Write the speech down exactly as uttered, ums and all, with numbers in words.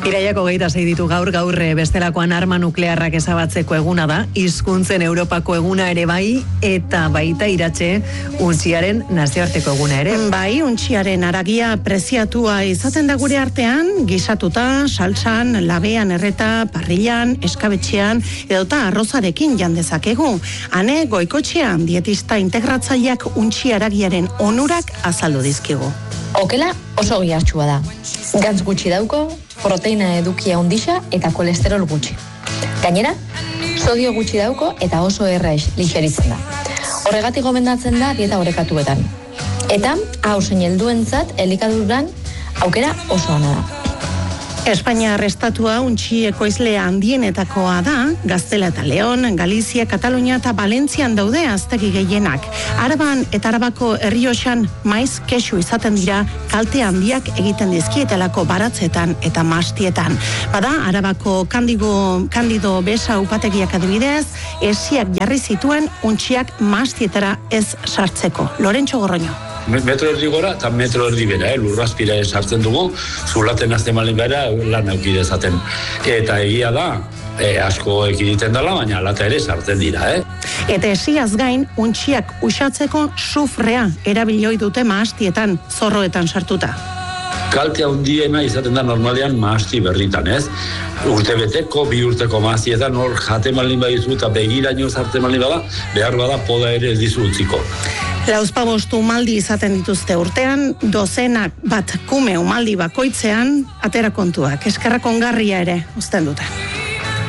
Iraiak hogeita sei ditu gaur, gaur bestelakoan arma nuklearrak ezabatzeko eguna da, hizkuntzen Europako eguna ere bai, eta baita iratxe untxiaren nazioarteko eguna ere. Bai, untxiaren aragia preziatua izaten da gure artean, gisatuta, saltsan, labean erreta, parrillan, eskabetxean, edota arrozarekin jandezakegu. Hane, Goikotxean, dietista integratzaileak untxi aragiaren onurak azaldu dizkigu. Okela oso gihartsua da. Gantz gutxi dauko, proteina edukia ondisa eta kolesterol gutxi. Gainera, sodio gutxi dauko eta oso erraiz ligeritzen da. Horregatik gomendatzen da dieta orekatuetan. Eta, hau zein helduentzat elikaduran aukera oso ona da. Espainia arrestatua untxi ekoizle handienetakoa da, Gaztela eta Leon, Galizia, Katalunia eta Valentzian daude aztegi gehienak. Araban eta Arabako Errioxan maiz kexu izaten dira kalte handiak egiten dizkietelako baratzetan eta mastietan. Bada, Arabako kandigo, kandido besa upategiak adibidez, esiak jarri zituen untxiak mastietara ez sartzeko. Lorentxo Gorroño. Metro erdi gora eta metro erdi bera, eh? Lurrazpira sartzen dugu, zulaten azten malin bera lan aukidezaten. Eta egia da, e, asko ekiditen dela, baina alata ere sartzen dira. Eh? Eta esiaz gain, untxiak uxatzeko sufrea erabilioi dute mahastietan, zorroetan sartuta. Kalte handiena izaten da normalean mahasti berritan, ez? Urtebeteko, bi urteko mahastietan hor jate malin badizu eta begiraino sartzen malin bada, behar bada poda ere ez dizu utziko. Lauzpabost umaldi izaten dituzte urtean, dozenak bat kume umaldi bakoitzean, atera kontuak, eskerrak ongarria ere uzten dute.